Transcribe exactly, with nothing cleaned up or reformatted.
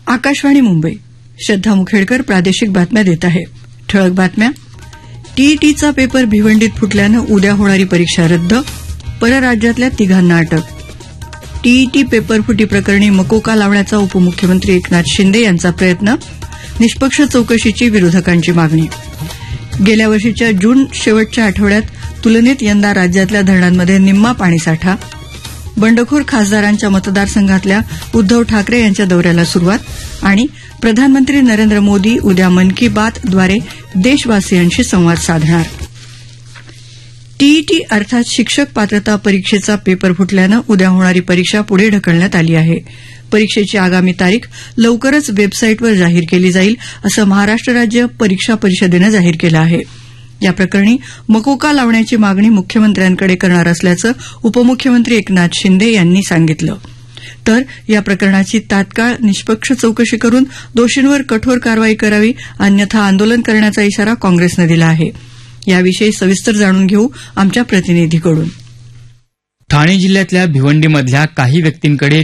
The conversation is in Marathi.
आकाशवाणी मुंबई. श्रद्धा मुखेडकर प्रादेशिक बातम्या देत आहे. ठळक बातम्या. टीईटीचा पेपर भिवंडीत फुटल्यानं उद्या होणारी परीक्षा रद्द. परराज्यातल्या तिघांना अटक. टीईटी पेपरफुटी प्रकरणी मकोका लावण्याचा उपमुख्यमंत्री एकनाथ शिंदे यांचा प्रयत्न. निष्पक्ष चौकशीची विरोधकांची मागणी. गेल्या वर्षीच्या जून शेवटच्या आठवड्यात तुलनेत यंदा राज्यातल्या धरणांमध्ये निम्मा पाणीसाठा. बंडखोर खासदारांच्या मतदारसंघातल्या उद्धव ठाकरे यांच्या दौऱ्याला सुरुवात. आणि प्रधानमंत्री नरेंद्र मोदी उद्या मन की बातद्वारे देशवासियांशी संवाद साधणार. टीईटी अर्थात शिक्षक पात्रता परीक्षेचा पेपर फुटल्यानं उद्या होणारी परीक्षा पुढे ढकलण्यात आली आहे. परीक्षेची आगामी तारीख लवकरच वेबसाईटवर जाहीर केली जाईल असं महाराष्ट्र राज्य परीक्षा परिषदेनं जाहीर केलं आहे. या प्रकरणी मकोका लावण्याची मागणी मुख्यमंत्र्यांकडे करणार असल्याचं उपमुख्यमंत्री एकनाथ शिंदे यांनी सांगितलं. तर या प्रकरणाची तात्काळ निष्पक्ष चौकशी करून दोषींवर कठोर कारवाई करावी, अन्यथा आंदोलन करण्याचा इशारा काँग्रेसनं दिला आहे. याविषयी सविस्तर जाणून घेऊ आमच्या प्रतिनिधीकडून. ठाणे जिल्ह्यातल्या भिवंडीमधल्या काही व्यक्तींकडे